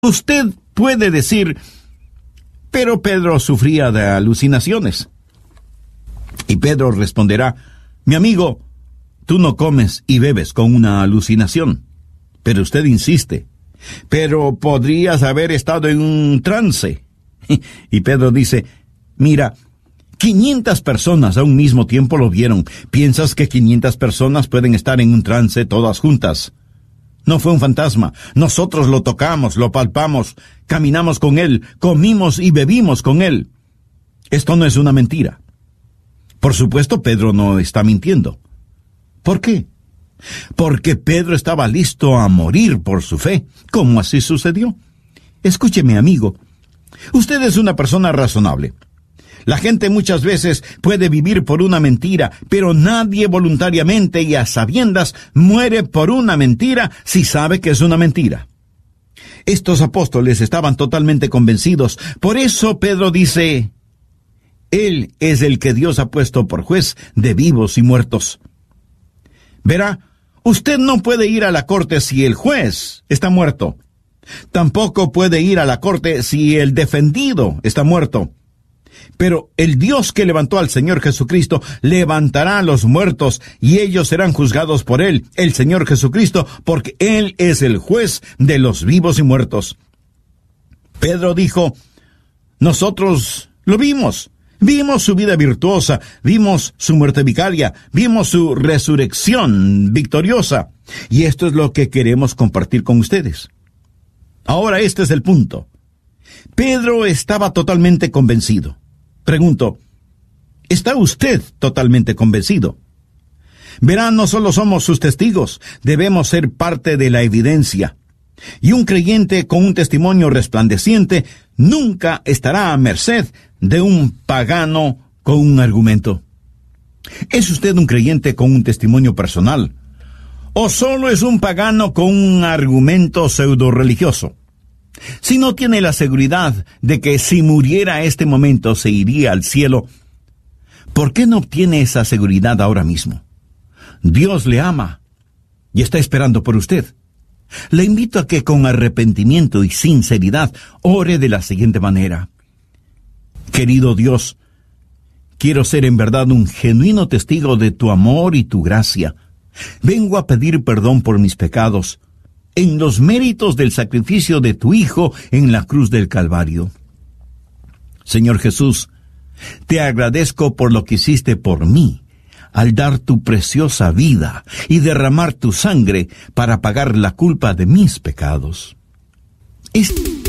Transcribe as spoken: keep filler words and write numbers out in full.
Usted puede decir, pero Pedro sufría de alucinaciones. Y Pedro responderá, mi amigo, tú no comes y bebes con una alucinación. Pero usted insiste, pero podrías haber estado en un trance. Y Pedro dice, mira, quinientas personas a un mismo tiempo lo vieron. ¿Piensas que quinientas personas pueden estar en un trance todas juntas? No fue un fantasma. Nosotros lo tocamos, lo palpamos, caminamos con él, comimos y bebimos con él. Esto no es una mentira. Por supuesto, Pedro no está mintiendo. ¿Por qué? Porque Pedro estaba listo a morir por su fe. ¿Cómo así sucedió? Escúcheme, amigo. Usted es una persona razonable. La gente muchas veces puede vivir por una mentira, pero nadie voluntariamente y a sabiendas muere por una mentira si sabe que es una mentira. Estos apóstoles estaban totalmente convencidos. Por eso Pedro dice, Él es el que Dios ha puesto por juez de vivos y muertos. Verá, usted no puede ir a la corte si el juez está muerto. Tampoco puede ir a la corte si el defendido está muerto. Pero el Dios que levantó al Señor Jesucristo levantará a los muertos y ellos serán juzgados por Él, el Señor Jesucristo, porque Él es el juez de los vivos y muertos. Pedro dijo, nosotros lo vimos. Vimos su vida virtuosa, vimos su muerte vicaria, vimos su resurrección victoriosa. Y esto es lo que queremos compartir con ustedes. Ahora este es el punto. Pedro estaba totalmente convencido. Pregunto, ¿está usted totalmente convencido? Verán, no solo somos sus testigos, debemos ser parte de la evidencia. Y un creyente con un testimonio resplandeciente nunca estará a merced de un pagano con un argumento. ¿Es usted un creyente con un testimonio personal? ¿O solo es un pagano con un argumento pseudo-religioso? Si no tiene la seguridad de que si muriera a este momento se iría al cielo, ¿por qué no obtiene esa seguridad ahora mismo? Dios le ama y está esperando por usted. Le invito a que con arrepentimiento y sinceridad ore de la siguiente manera. Querido Dios, quiero ser en verdad un genuino testigo de tu amor y tu gracia. Vengo a pedir perdón por mis pecados, en los méritos del sacrificio de tu Hijo en la cruz del Calvario. Señor Jesús, te agradezco por lo que hiciste por mí, al dar tu preciosa vida y derramar tu sangre para pagar la culpa de mis pecados. Este